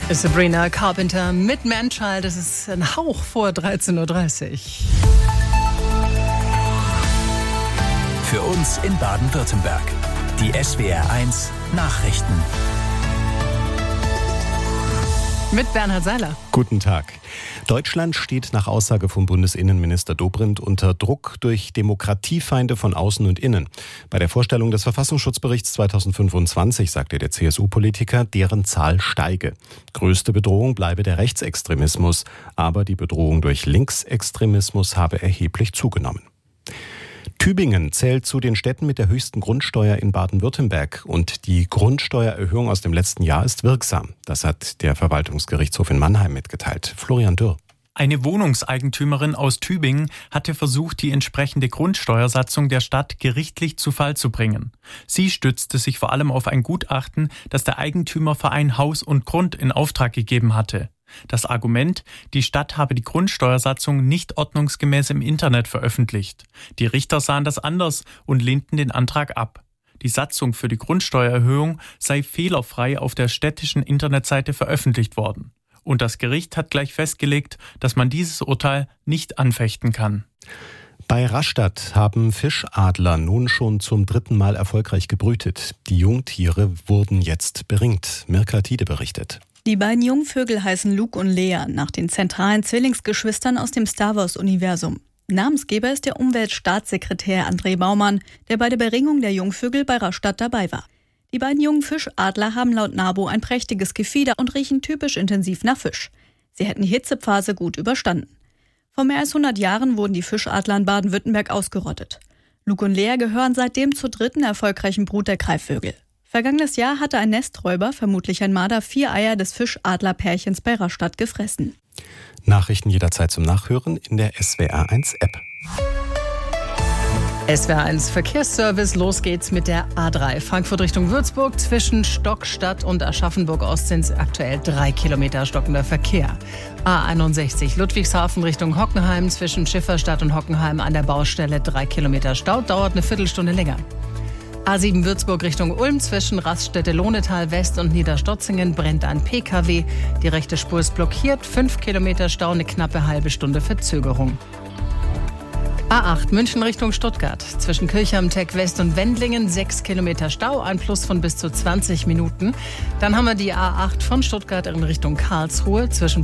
Sabrina Carpenter mit Manchild. Es ist ein Hauch vor 13.30 Uhr. Für uns in Baden-Württemberg. Die SWR1 Nachrichten. Mit Bernhard Seiler. Guten Tag. Deutschland steht nach Aussage von Bundesinnenminister Dobrindt unter Druck durch Demokratiefeinde von außen und innen. Bei der Vorstellung des Verfassungsschutzberichts 2025 sagte der CSU-Politiker, deren Zahl steige. Größte Bedrohung bleibe der Rechtsextremismus, aber die Bedrohung durch Linksextremismus habe erheblich zugenommen. Tübingen zählt zu den Städten mit der höchsten Grundsteuer in Baden-Württemberg und die Grundsteuererhöhung aus dem letzten Jahr ist wirksam. Das hat der Verwaltungsgerichtshof in Mannheim mitgeteilt. Florian Dürr. Eine Wohnungseigentümerin aus Tübingen hatte versucht, die entsprechende Grundsteuersatzung der Stadt gerichtlich zu Fall zu bringen. Sie stützte sich vor allem auf ein Gutachten, das der Eigentümerverein Haus und Grund in Auftrag gegeben hatte. Das Argument, die Stadt habe die Grundsteuersatzung nicht ordnungsgemäß im Internet veröffentlicht. Die Richter sahen das anders und lehnten den Antrag ab. Die Satzung für die Grundsteuererhöhung sei fehlerfrei auf der städtischen Internetseite veröffentlicht worden. Und das Gericht hat gleich festgelegt, dass man dieses Urteil nicht anfechten kann. Bei Rastatt haben Fischadler nun schon zum 3. Mal erfolgreich gebrütet. Die Jungtiere wurden jetzt beringt. Mirka Tiede berichtet. Die beiden Jungvögel heißen Luke und Lea, nach den zentralen Zwillingsgeschwistern aus dem Star-Wars-Universum. Namensgeber ist der Umweltstaatssekretär André Baumann, der bei der Beringung der Jungvögel bei Rastatt dabei war. Die beiden jungen Fischadler haben laut NABU ein prächtiges Gefieder und riechen typisch intensiv nach Fisch. Sie hätten die Hitzephase gut überstanden. Vor mehr als 100 Jahren wurden die Fischadler in Baden-Württemberg ausgerottet. Luke und Lea gehören seitdem zur 3. erfolgreichen Brut der Greifvögel. Vergangenes Jahr hatte ein Nesträuber, vermutlich ein Marder, 4 Eier des Fischadlerpärchens bei Rastatt gefressen. Nachrichten jederzeit zum Nachhören in der SWR1-App. SWR1 Verkehrsservice, los geht's mit der A3. Frankfurt Richtung Würzburg, zwischen Stockstadt und Aschaffenburg-Ost sind aktuell 3 Kilometer stockender Verkehr. A61 Ludwigshafen Richtung Hockenheim, zwischen Schifferstadt und Hockenheim an der Baustelle 3 Kilometer Stau, dauert eine Viertelstunde länger. A7 Würzburg Richtung Ulm, zwischen Raststätte Lohnetal West und Niederstotzingen brennt ein PKW. Die rechte Spur ist blockiert, 5 Kilometer Stau, eine knappe halbe Stunde Verzögerung. A8 München Richtung Stuttgart, zwischen Kirchheim Tech West und Wendlingen 6 Kilometer Stau, ein Plus von bis zu 20 Minuten. Dann haben wir die A8 von Stuttgart in Richtung Karlsruhe, zwischen